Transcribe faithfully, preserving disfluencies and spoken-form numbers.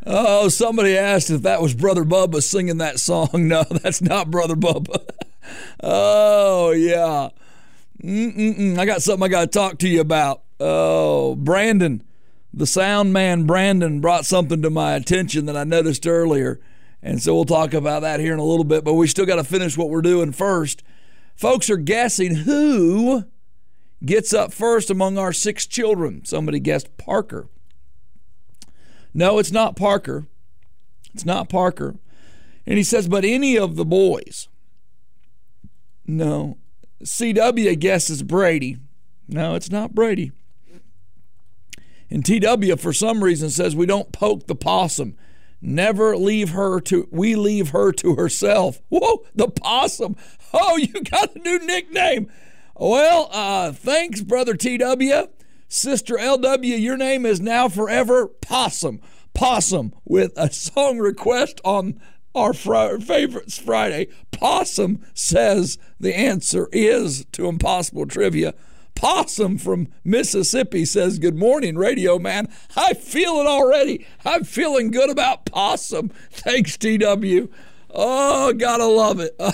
Oh, somebody asked if that was Brother Bubba singing that song. No, that's not Brother Bubba. Oh, yeah. Mm-mm-mm. I got something I got to talk to you about. Oh, Brandon, the sound man Brandon brought something to my attention that I noticed earlier. And so we'll talk about that here in a little bit, but we still got to finish what we're doing first. Folks are guessing who gets up first among our six children. Somebody guessed Parker. No, it's not Parker. It's not Parker. And he says, but any of the boys. No. C W guesses Brady. No, it's not Brady. And T W, for some reason, says we don't poke the possum. Never leave her to, we leave her to herself. Whoa, the possum. Oh, you got a new nickname. Well, uh, thanks, Brother T W. Sister L W, your name is now forever Possum. Possum, with a song request on our fr- Favorites Friday. Possum says the answer is to Impossible Trivia. Possum from Mississippi says, good morning, Radio Man. I feel it already. I'm feeling good about Possum. Thanks, T W. Oh, gotta love it.